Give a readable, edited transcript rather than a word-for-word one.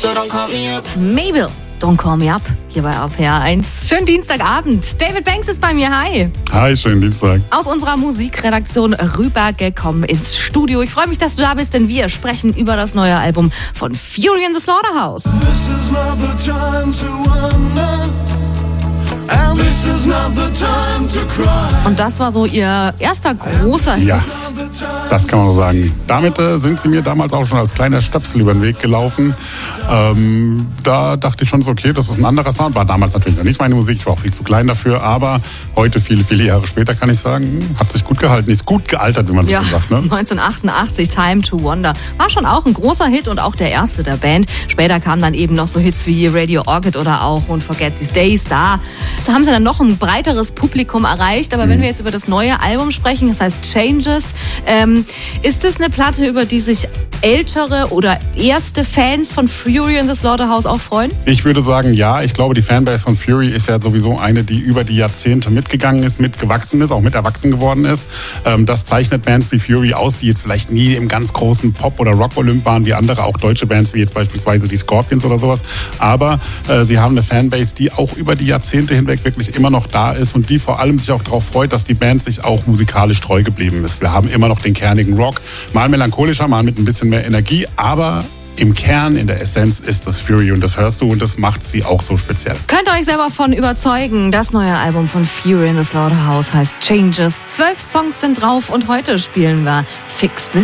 so don't call me up. Mabel, don't call me up, hier bei RPR 1. Schönen Dienstagabend. David Banks ist bei mir, hi. Hi, schönen Dienstag. Aus unserer Musikredaktion rübergekommen ins Studio. Ich freue mich, dass du da bist, denn wir sprechen über das neue Album von Fury in the Slaughterhouse. This is not the time to wonder. And this is not the time to cry. Und das war so ihr erster großer Hit. Ja, das kann man so sagen. Damit sind sie mir damals auch schon als kleiner Stöpsel über den Weg gelaufen. Da dachte ich schon so, okay, das ist ein anderer Sound. War damals natürlich noch nicht meine Musik, ich war auch viel zu klein dafür. Aber heute, viele, viele Jahre später, kann ich sagen, hat sich gut gehalten. Ist gut gealtert, wie man so sagt. Ne? 1988, Time to Wonder. War schon auch ein großer Hit und auch der erste der Band. Später kamen dann eben noch so Hits wie Radio Orchid oder auch Won't Forget These Days. Da haben sie dann noch ein breiteres Publikum erreicht. Aber wenn wir jetzt über das neue Album sprechen, das heißt Changes, ist das eine Platte, über die sich ältere oder erste Fans von Fury in the Slaughterhouse auch freuen? Ich würde sagen, ja. Ich glaube, die Fanbase von Fury ist ja sowieso eine, die über die Jahrzehnte mitgegangen ist, mitgewachsen ist, auch mit erwachsen geworden ist. Das zeichnet Bands wie Fury aus, die jetzt vielleicht nie im ganz großen Pop- oder Rock-Olymp waren, wie andere, auch deutsche Bands, wie jetzt beispielsweise die Scorpions oder sowas. Aber sie haben eine Fanbase, die auch über die Jahrzehnte hinweg wirklich immer noch da ist und die vor allem sich auch darauf freut, dass die Band sich auch musikalisch treu geblieben ist. Wir haben immer noch den kernigen Rock, mal melancholischer, mal mit ein bisschen mehr Energie, aber im Kern, in der Essenz ist das Fury und das hörst du und das macht sie auch so speziell. Könnt ihr euch selber von überzeugen. Das neue Album von Fury in the Slaughterhouse heißt Changes. 12 Songs sind drauf und heute spielen wir Fix This